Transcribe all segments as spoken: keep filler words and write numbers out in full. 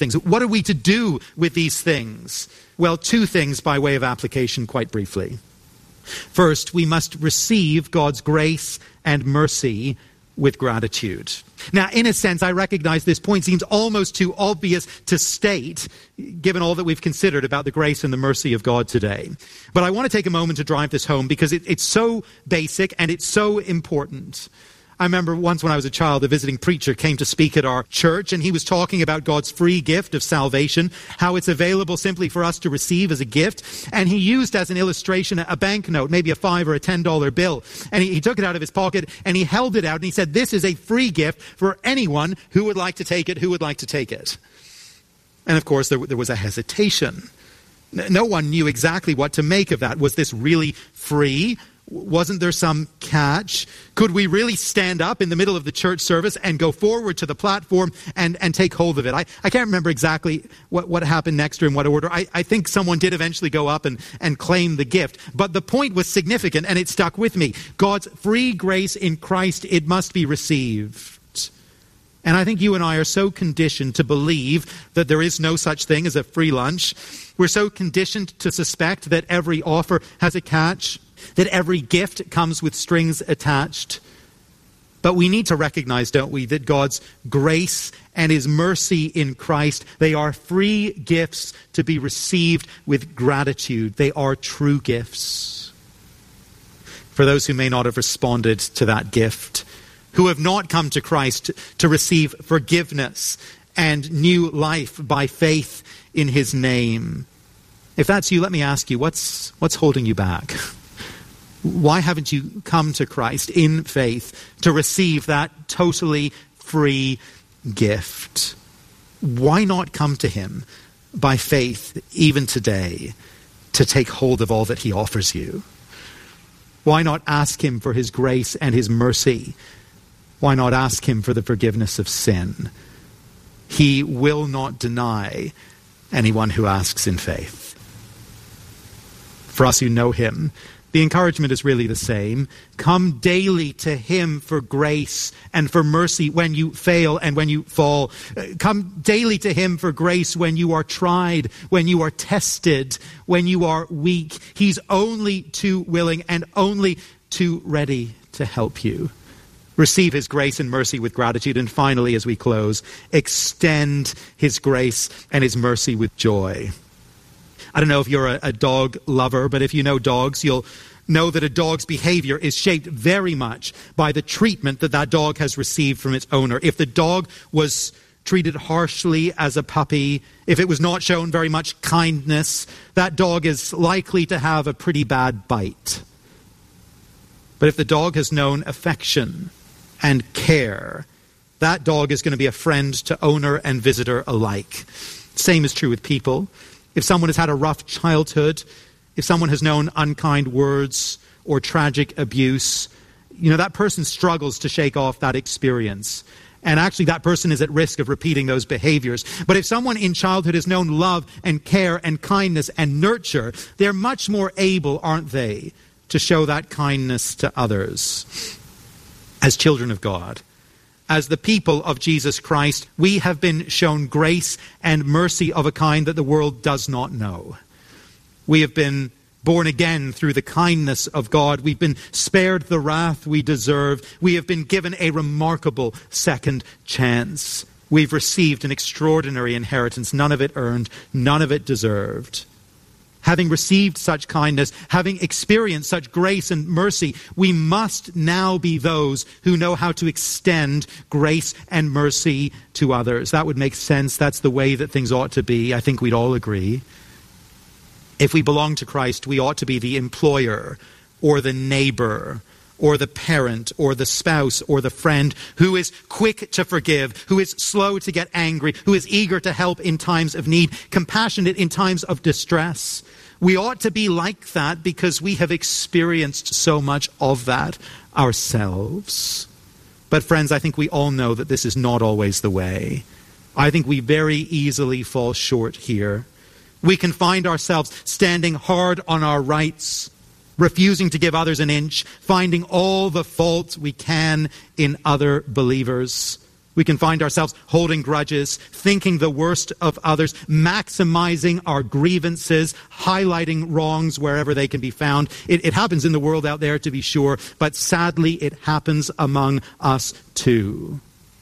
things. What are we to do with these things? Well, two things by way of application quite briefly. First, we must receive God's grace and mercy with gratitude. Now, in a sense, I recognize this point seems almost too obvious to state, given all that we've considered about the grace and the mercy of God today. But I want to take a moment to drive this home because it, it's so basic and it's so important. I remember once when I was a child, a visiting preacher came to speak at our church, and he was talking about God's free gift of salvation, how it's available simply for us to receive as a gift. And he used as an illustration a banknote, maybe a five or a ten dollar bill. And he, he took it out of his pocket and he held it out and he said, "This is a free gift for anyone who would like to take it, who would like to take it." And of course, there, there was a hesitation. No one knew exactly what to make of that. Was this really free? Wasn't there some catch? Could we really stand up in the middle of the church service and go forward to the platform and, and take hold of it? I, I can't remember exactly what, what happened next or in what order. I, I think someone did eventually go up and, and claim the gift. But the point was significant and it stuck with me. God's free grace in Christ, it must be received. And I think you and I are so conditioned to believe that there is no such thing as a free lunch. We're so conditioned to suspect that every offer has a catch, that every gift comes with strings attached. But we need to recognize, don't we, that God's grace and his mercy in Christ, they are free gifts to be received with gratitude. They are true gifts. For those who may not have responded to that gift, who have not come to Christ to receive forgiveness and new life by faith in his name. If that's you, let me ask you, what's what's holding you back? Why haven't you come to Christ in faith to receive that totally free gift? Why not come to him by faith even today to take hold of all that he offers you? Why not ask him for his grace and his mercy? Why not ask him for the forgiveness of sin? He will not deny anyone who asks in faith. For us who know him, the encouragement is really the same. Come daily to him for grace and for mercy when you fail and when you fall. Come daily to him for grace when you are tried, when you are tested, when you are weak. He's only too willing and only too ready to help you. Receive his grace and mercy with gratitude. And finally, as we close, extend his grace and his mercy with joy. I don't know if you're a, a dog lover, but if you know dogs, you'll know that a dog's behavior is shaped very much by the treatment that that dog has received from its owner. If the dog was treated harshly as a puppy, if it was not shown very much kindness, that dog is likely to have a pretty bad bite. But if the dog has known affection and care, that dog is going to be a friend to owner and visitor alike. Same is true with people. If someone has had a rough childhood, if someone has known unkind words or tragic abuse, you know, that person struggles to shake off that experience. And actually that person is at risk of repeating those behaviors. But if someone in childhood has known love and care and kindness and nurture, they're much more able, aren't they, to show that kindness to others. As children of God, as the people of Jesus Christ, we have been shown grace and mercy of a kind that the world does not know. We have been born again through the kindness of God. We've been spared the wrath we deserve. We have been given a remarkable second chance. We've received an extraordinary inheritance, none of it earned, none of it deserved. Having received such kindness, having experienced such grace and mercy, we must now be those who know how to extend grace and mercy to others. That would make sense. That's the way that things ought to be. I think we'd all agree. If we belong to Christ, we ought to be the employer or the neighbor or the parent or the spouse or the friend who is quick to forgive, who is slow to get angry, who is eager to help in times of need, compassionate in times of distress. We ought to be like that because we have experienced so much of that ourselves. But friends, I think we all know that this is not always the way. I think we very easily fall short here. We can find ourselves standing hard on our rights, refusing to give others an inch, finding all the fault we can in other believers. We can find ourselves holding grudges, thinking the worst of others, maximizing our grievances, highlighting wrongs wherever they can be found. It, it happens in the world out there, to be sure, but sadly it happens among us too.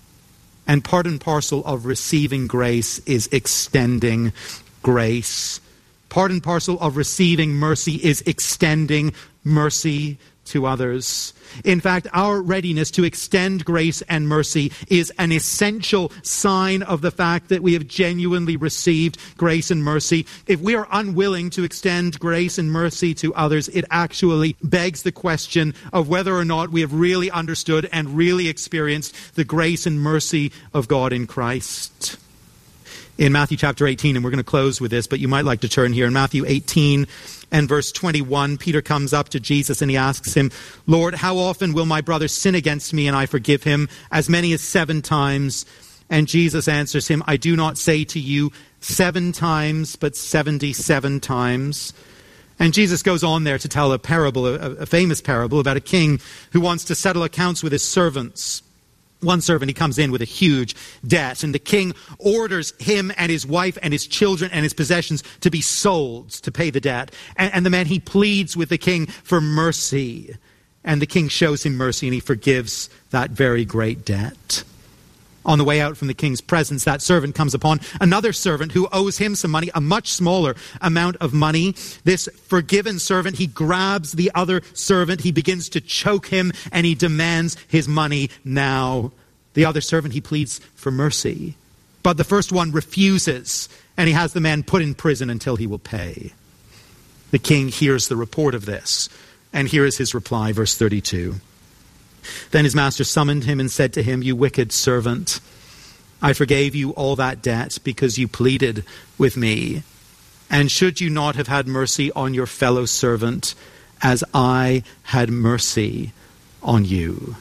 And part and parcel of receiving grace is extending grace. Part and parcel of receiving mercy is extending mercy to others. In fact, our readiness to extend grace and mercy is an essential sign of the fact that we have genuinely received grace and mercy. If we are unwilling to extend grace and mercy to others, it actually begs the question of whether or not we have really understood and really experienced the grace and mercy of God in Christ. In Matthew chapter eighteen, and we're going to close with this, but you might like to turn here. In Matthew eighteen and verse twenty-one, Peter comes up to Jesus and he asks him, Lord, how often will my brother sin against me and I forgive him? As many as seven times. And Jesus answers him, I do not say to you seven times, but seventy-seven times. And Jesus goes on there to tell a parable, a, a famous parable about a king who wants to settle accounts with his servants. One servant, he comes in with a huge debt, and the king orders him and his wife and his children and his possessions to be sold to pay the debt. And, and the man, he pleads with the king for mercy. And the king shows him mercy, and he forgives that very great debt. On the way out from the king's presence, that servant comes upon another servant who owes him some money, a much smaller amount of money. This forgiven servant, he grabs the other servant, he begins to choke him, and he demands his money now. The other servant, he pleads for mercy. But the first one refuses, and he has the man put in prison until he will pay. The king hears the report of this, and here is his reply, verse thirty-two. Then his master summoned him and said to him, you wicked servant, I forgave you all that debt because you pleaded with me. And should you not have had mercy on your fellow servant as I had mercy on you?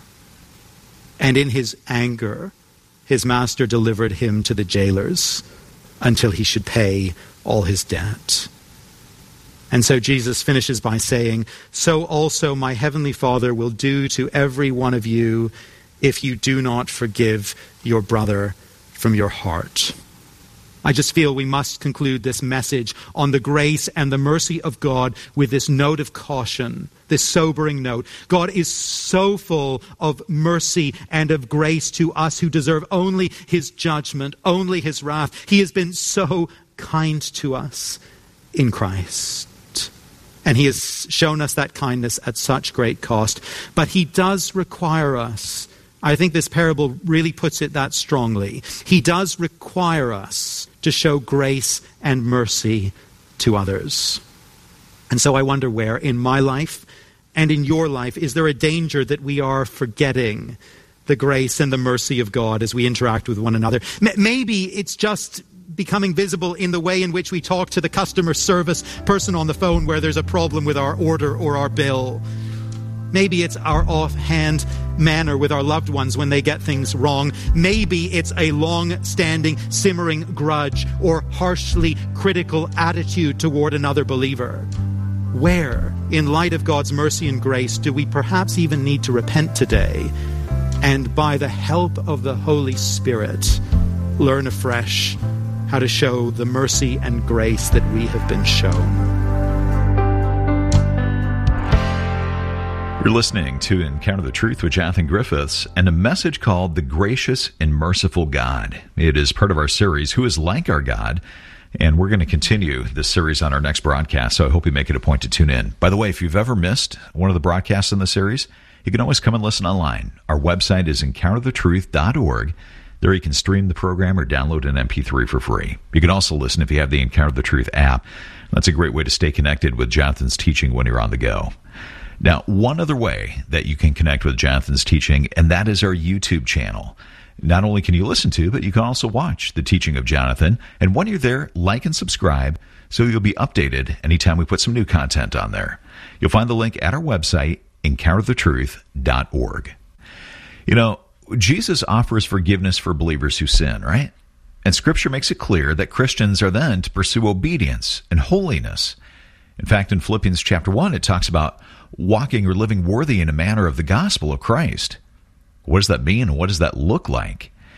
And in his anger, his master delivered him to the jailers until he should pay all his debt. And so Jesus finishes by saying, so also my heavenly Father will do to every one of you if you do not forgive your brother from your heart. I just feel we must conclude this message on the grace and the mercy of God with this note of caution, this sobering note. God is so full of mercy and of grace to us who deserve only his judgment, only his wrath. He has been so kind to us in Christ. And he has shown us that kindness at such great cost. But he does require us, I think this parable really puts it that strongly, he does require us to show grace and mercy to others. And so I wonder where in my life and in your life is there a danger that we are forgetting the grace and the mercy of God as we interact with one another? Maybe it's just becoming visible in the way in which we talk to the customer service person on the phone where there's a problem with our order or our bill. Maybe it's our offhand manner with our loved ones when they get things wrong. Maybe it's a long-standing, simmering grudge or harshly critical attitude toward another believer. Where, in light of God's mercy and grace, do we perhaps even need to repent today and by the help of the Holy Spirit learn afresh how to show the mercy and grace that we have been shown? You're listening to Encounter the Truth with Jonathan Griffiths and a message called The Gracious and Merciful God. It is part of our series, Who is Like Our God? And we're going to continue this series on our next broadcast, so I hope you make it a point to tune in. By the way, if you've ever missed one of the broadcasts in the series, you can always come and listen online. Our website is encounter the truth dot org. There you can stream the program or download an M P three for free. You can also listen if you have the Encounter the Truth app. That's a great way to stay connected with Jonathan's teaching when you're on the go. Now, one other way that you can connect with Jonathan's teaching, and that is our YouTube channel. Not only can you listen to, but you can also watch the teaching of Jonathan. And when you're there, like and subscribe so you'll be updated anytime we put some new content on there. You'll find the link at our website, encounter the truth dot org. You know, Jesus offers forgiveness for believers who sin, right? And Scripture makes it clear that Christians are then to pursue obedience and holiness. In fact, in Philippians chapter one, it talks about walking or living worthy in a manner of the gospel of Christ. What does that mean, and what does that look like?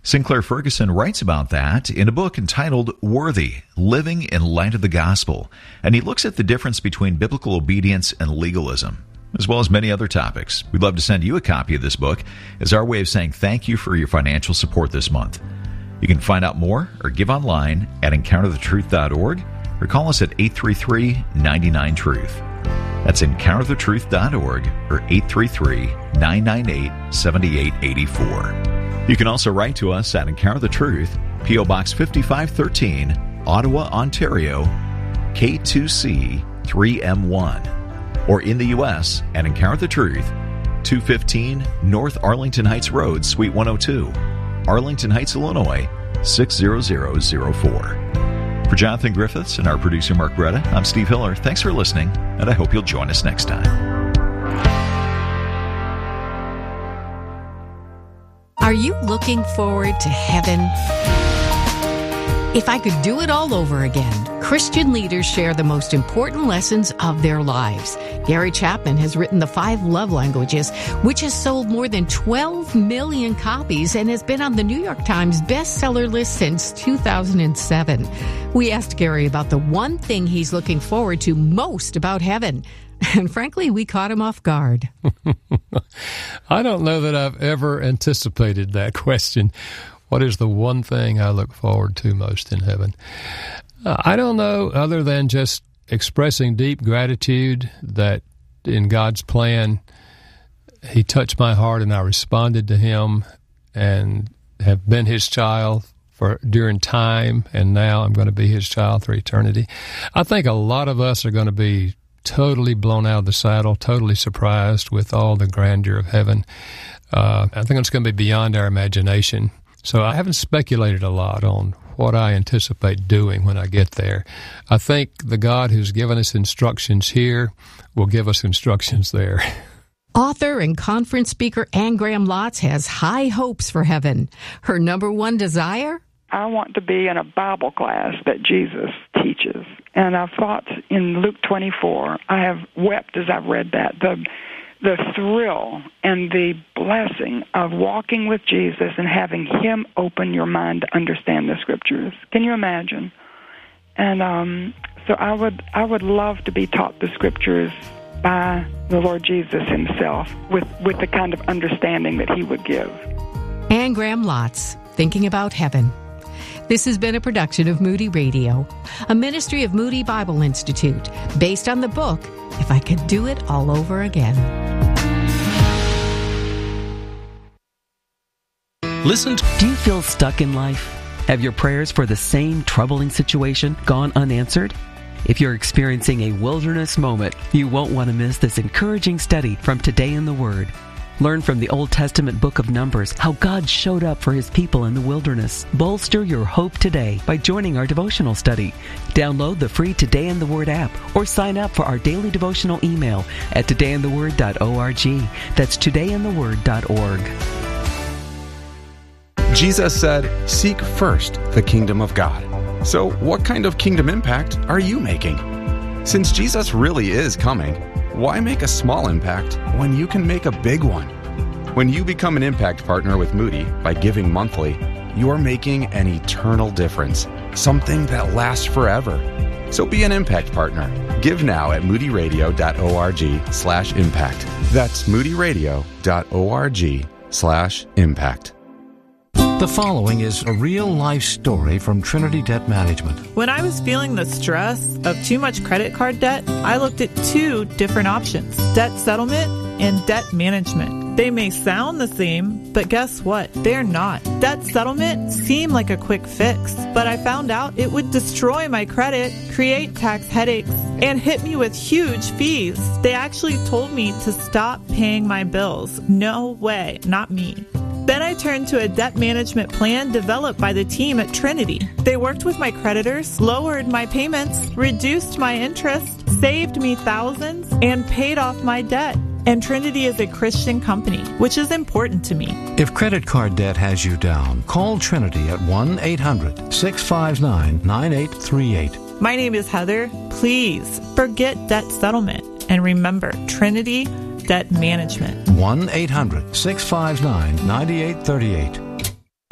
Sinclair Ferguson writes about that in a book entitled Worthy, Living in Light of the Gospel, and he looks at the difference between biblical obedience and legalism, as well as many other topics. We'd love to send you a copy of this book as our way of saying thank you for your financial support this month. You can find out more or give online at encounter the truth dot org or call us at eight three three, nine nine, truth. That's encounter the truth dot org or eight three three, nine nine eight, seven eight eight four. You can also write to us at Encounter the Truth, P O Box fifty-five thirteen, Ottawa, Ontario, K two C three M one, or in the U S at Encounter the Truth, two fifteen North Arlington Heights Road, Suite one oh two, Arlington Heights, Illinois, six zero zero zero four. For Jonathan Griffiths and our producer Mark Bretta, I'm Steve Hiller. Thanks for listening, and I hope you'll join us next time. Are you looking forward to heaven? If I could do it all over again, Christian leaders share the most important lessons of their lives. Gary Chapman has written The Five Love Languages, which has sold more than twelve million copies and has been on the New York Times bestseller list since two thousand seven. We asked Gary about the one thing he's looking forward to most about heaven. And frankly, we caught him off guard. I don't know that I've ever anticipated that question. What is the one thing I look forward to most in heaven? Uh, I don't know, other than just expressing deep gratitude that in God's plan, He touched my heart and I responded to Him and have been His child for during time, and now I'm going to be His child through eternity. I think a lot of us are going to be totally blown out of the saddle, totally surprised with all the grandeur of heaven. Uh, I think it's going to be beyond our imagination. So I haven't speculated a lot on what I anticipate doing when I get there. I think the God who's given us instructions here will give us instructions there. Author and conference speaker Anne Graham Lotz has high hopes for heaven. Her number one desire? I want to be in a Bible class that Jesus teaches. And I've thought in Luke twenty-four, I have wept as I've read that, the the thrill and the blessing of walking with Jesus and having Him open your mind to understand the Scriptures. Can you imagine? And um, so I would I would love to be taught the Scriptures by the Lord Jesus Himself with, with the kind of understanding that He would give. Anne Graham Lotz, Thinking About Heaven. This has been a production of Moody Radio, a ministry of Moody Bible Institute, based on the book, If I Could Do It All Over Again. Listen. To- Do you feel stuck in life? Have your prayers for the same troubling situation gone unanswered? If you're experiencing a wilderness moment, you won't want to miss this encouraging study from Today in the Word. Learn from the Old Testament book of Numbers how God showed up for His people in the wilderness. Bolster your hope today by joining our devotional study. Download the free Today in the Word app or sign up for our daily devotional email at today in the word dot org. That's today in the word dot org. Jesus said, "Seek first the kingdom of God." So what kind of kingdom impact are you making? Since Jesus really is coming, why make a small impact when you can make a big one? When you become an impact partner with Moody by giving monthly, you're making an eternal difference, something that lasts forever. So be an impact partner. Give now at moody radio dot org slash impact. That's moody radio dot org slash impact. The following is a real-life story from Trinity Debt Management. When I was feeling the stress of too much credit card debt, I looked at two different options: debt settlement and debt management. They may sound the same, but guess what? They're not. Debt settlement seemed like a quick fix, but I found out it would destroy my credit, create tax headaches, and hit me with huge fees. They actually told me to stop paying my bills. No way, not me. Then I turned to a debt management plan developed by the team at Trinity. They worked with my creditors, lowered my payments, reduced my interest, saved me thousands, and paid off my debt. And Trinity is a Christian company, which is important to me. If credit card debt has you down, call Trinity at one eight hundred six five nine nine eight three eight. My name is Heather. Please forget debt settlement and remember Trinity Debt Management. one eight hundred six five nine nine eight three eight.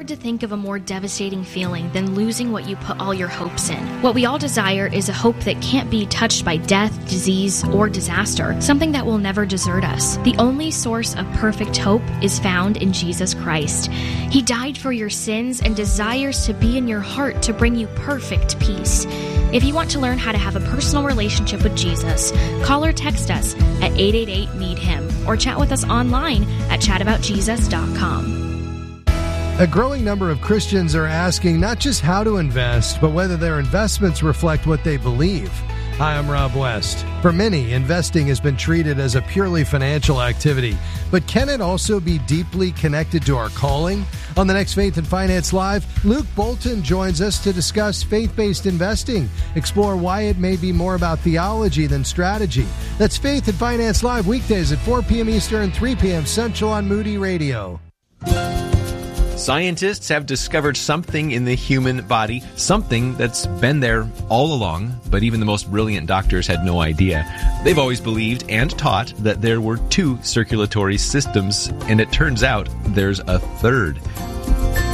To think of a more devastating feeling than losing what you put all your hopes in. What we all desire is a hope that can't be touched by death, disease, or disaster, something that will never desert us. The only source of perfect hope is found in Jesus Christ. He died for your sins and desires to be in your heart to bring you perfect peace. If you want to learn how to have a personal relationship with Jesus, call or text us at eight eight eight, meet him or chat with us online at chat about jesus dot com. A growing number of Christians are asking not just how to invest, but whether their investments reflect what they believe. Hi, I'm Rob West. For many, investing has been treated as a purely financial activity, but can it also be deeply connected to our calling? On the next Faith and Finance Live, Luke Bolton joins us to discuss faith-based investing, explore why it may be more about theology than strategy. That's Faith and Finance Live weekdays at four p.m. Eastern, three p.m. Central on Moody Radio. Scientists have discovered something in the human body, something that's been there all along, but even the most brilliant doctors had no idea. They've always believed and taught that there were two circulatory systems, and it turns out there's a third.